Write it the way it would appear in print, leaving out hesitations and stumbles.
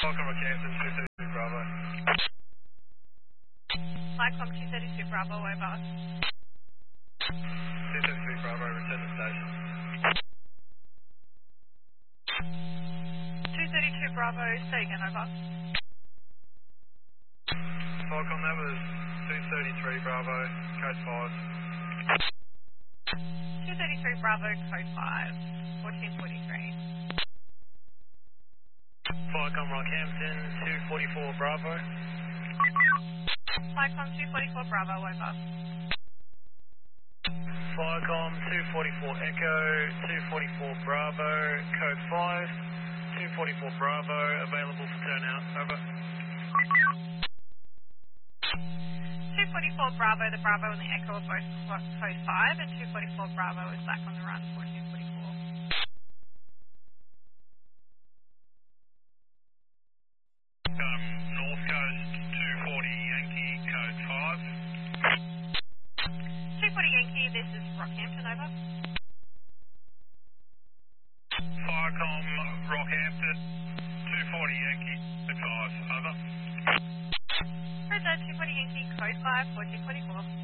Welcome to Campton, 232 Bravo. Flycom 232 Bravo, over. 232 Bravo, return to station. 232 Bravo, say again, over. Welcome, that was 233 Bravo, code 5. 233 Bravo, code 5, 1443. Welcome, Rockhampton, 244 Bravo. Flycom 244 Bravo, over. Flycom 244 Echo, 244 Bravo, code 5. 244 Bravo, available for turnout, over. 244 Bravo, the Bravo and the Echo are both code 5, and 244 Bravo is back on the run, 1444. North Coast 240 Yankee, code 5. 240 Yankee, this is Rockhampton, over. Firecom, Rockhampton, 240 Yankee, code 5, over. Roger, 240 Yankee, code 5, 1444.